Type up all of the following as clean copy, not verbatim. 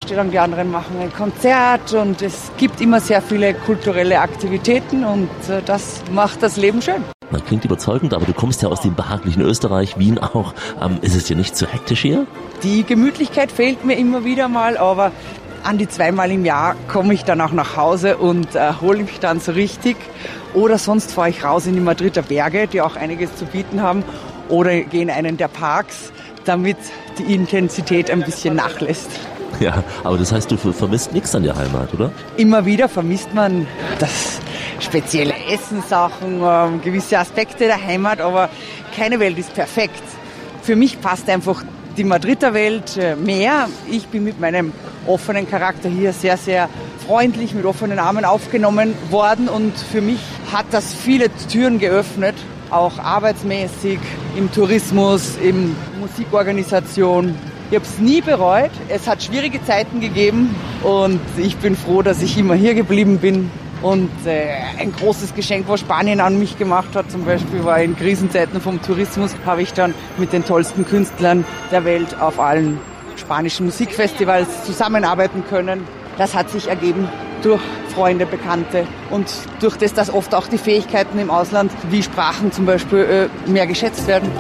Ausstellung, die anderen machen ein Konzert und es gibt immer sehr viele kulturelle Aktivitäten und das macht das Leben schön. Das klingt überzeugend, aber du kommst ja aus dem behaglichen Österreich, Wien auch. Ist es dir nicht zu hektisch hier? Die Gemütlichkeit fehlt mir immer wieder mal, aber an die 2-mal im Jahr komme ich dann auch nach Hause und erhole mich dann so richtig. Oder sonst fahre ich raus in die Madrider Berge, die auch einiges zu bieten haben. Oder gehe in einen der Parks, damit die Intensität ein bisschen nachlässt. Ja, aber das heißt, du vermisst nichts an der Heimat, oder? Immer wieder vermisst man das spezielle Essenssachen, gewisse Aspekte der Heimat, aber keine Welt ist perfekt. Für mich passt einfach die Madrider Welt mehr. Ich bin mit meinem offenen Charakter hier sehr, sehr freundlich mit offenen Armen aufgenommen worden und für mich hat das viele Türen geöffnet, auch arbeitsmäßig, im Tourismus, in Musikorganisation. Ich habe es nie bereut. Es hat schwierige Zeiten gegeben und ich bin froh, dass ich immer hier geblieben bin. Und ein großes Geschenk, was Spanien an mich gemacht hat, zum Beispiel war in Krisenzeiten vom Tourismus, habe ich dann mit den tollsten Künstlern der Welt auf allen spanischen Musikfestivals zusammenarbeiten können. Das hat sich ergeben durch Freunde, Bekannte und durch das, dass oft auch die Fähigkeiten im Ausland, wie Sprachen zum Beispiel, mehr geschätzt werden.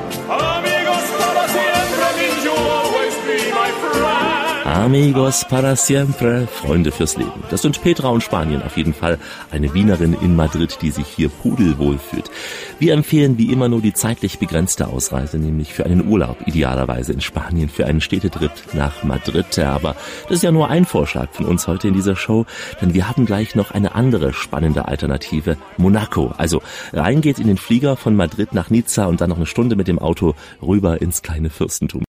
Amigos para siempre, Freunde fürs Leben. Das sind Petra und Spanien auf jeden Fall. Eine Wienerin in Madrid, die sich hier pudelwohl fühlt. Wir empfehlen wie immer nur die zeitlich begrenzte Ausreise, nämlich für einen Urlaub, idealerweise in Spanien, für einen Städtetrip nach Madrid. Aber das ist ja nur ein Vorschlag von uns heute in dieser Show, denn wir haben gleich noch eine andere spannende Alternative, Monaco. Also rein geht's in den Flieger von Madrid nach Nizza und dann noch eine Stunde mit dem Auto rüber ins kleine Fürstentum.